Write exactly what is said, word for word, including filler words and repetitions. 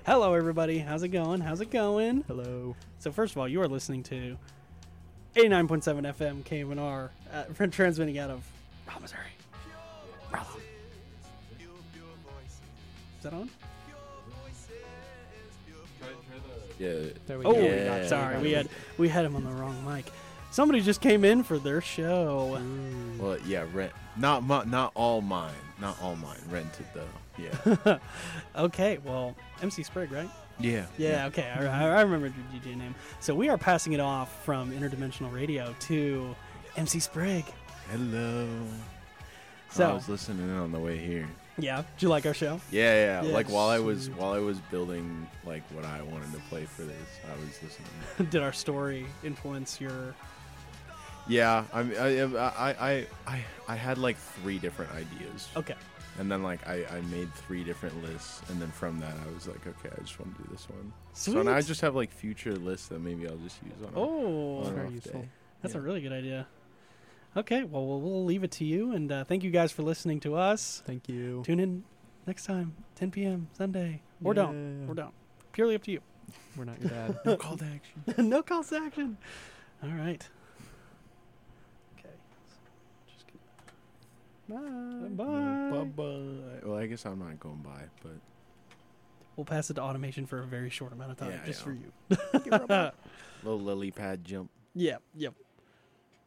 Hello, everybody. How's it going? How's it going? Hello. So, first of all, you are listening to eighty-nine point seven F M K M N R, uh, transmitting out of Rolla, Missouri. Rolla. Is that on? Yeah. There we Oh, go. Yeah. sorry. We had we had him on the wrong mic. Somebody just came in for their show. Well, yeah, rent. Not my, not all mine. Not all mine. Rented though. Yeah. Okay, well, M C Sprague, right? Yeah. Yeah, okay. I, I remember your D J name. So we are passing it off from Interdimensional Radio to M C Sprague. Hello. So, I was listening in on the way here. yeah, did you like our show? Yeah, yeah. Yeah, Like while I was sweet. while I was building like what I wanted to play for this, I was listening. Did our story influence your... Yeah, I I I I I, I had like three different ideas. Okay. And then like I, I made three different lists, and then from that I was like, okay, I just want to do this one. So now I Sweet. just have like future lists that maybe I'll just use on. a- Oh, on an Very off useful. day. that's Yeah. a really good idea. Okay, well, we'll, we'll leave it to you, and uh, thank you guys for listening to us. Thank you. Tune in next time, ten p.m. Sunday. Or don't. Yeah. Or don't. Purely up to you. We're not your dad. No call to action. No calls to action. All right. Okay. Just gonna- Bye. Bye. Bye bye. Well, I guess I'm not going by, but We'll pass it to automation for a very short amount of time, Yeah, just yeah. for you. little lily pad jump. Yeah, yep.